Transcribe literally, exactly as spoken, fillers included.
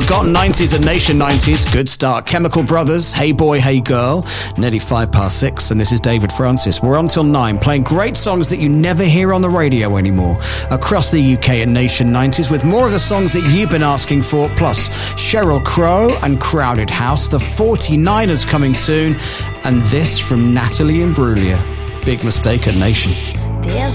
Forgotten nineties and Nation nineties. Good start. Chemical Brothers, Hey Boy, Hey Girl. Nearly five past six, and this is David Francis. We're on till nine, playing great songs that you never hear on the radio anymore across the U K and Nation nineties, with more of the songs that you've been asking for, plus Sheryl Crow and Crowded House, the forty-niners coming soon, and this from Natalie Imbruglia. Big Mistake at Nation. There's